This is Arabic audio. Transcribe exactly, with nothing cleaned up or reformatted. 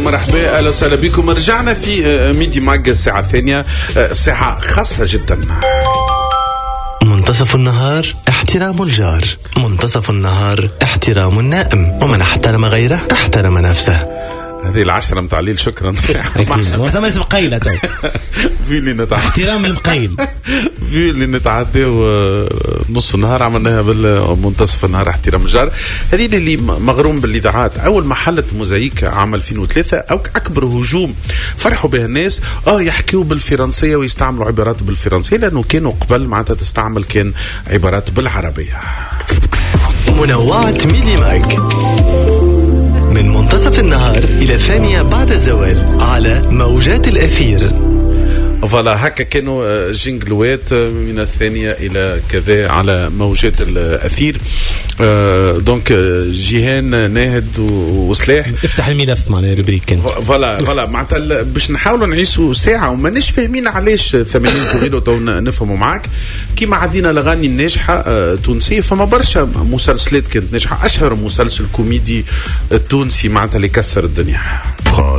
مرحبا، اهلا وسهلا بكم. رجعنا في ميدي ماج الساعه الثانيه، ساعه خاصه جدا. منتصف النهار احترام الجار، منتصف النهار احترام النائم، ومن احترم غيره احترم نفسه. هذه العشرة متعليل. شكرا. وثم اسم قيلة في اللي نتعدى احترام المقيل في اللي نتعدى نص النهار عملناها بالمنتصف النهار احترام الجار. هذه اللي مغروم بالاذاعات. اول ما حلت موزايك عام ألفين وثلاثة او اكبر هجوم فرحوا به الناس، اه يحكيوا بالفرنسيه ويستعملوا عبارات بالفرنسيه، لانه كانوا قبل معناتها تستعمل كان عبارات بالعربيه. منوعات ميدي ماج من منتصف النهار إلى الثانية بعد الزوال على موجات الأثير. فوالا هكا كانوا جينجلوات من الثانية إلى كذا على موجات الأثير. دونك جيهان ناهد وسلاح افتح الملف معنا ربريك. فوالا فوالا معناتها باش نحاولوا نعيشوا ساعة ومانيش فاهمين علاش ثمانين كيلو تو نفهموا معاك. كيما عدينا الأغاني الناجحة تونسية، فما برشا مسلسلات كانت ناجحة. أشهر مسلسل كوميدي تونسي معناتها اللي كسر الدنيا